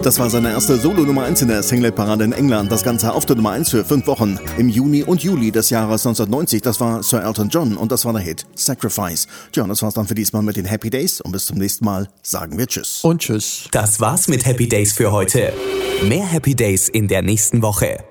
Das war seine erste Solo-Nummer 1 in der Singles-Parade in England. Das Ganze auf der Nummer 1 für 5 Wochen. Im Juni und Juli des Jahres 1990, das war Sir Elton John und das war der Hit Sacrifice. Tja, und das war's dann für diesmal mit den Happy Days und bis zum nächsten Mal sagen wir Tschüss. Und Tschüss. Das war's mit Happy Days für heute. Mehr Happy Days in der nächsten Woche.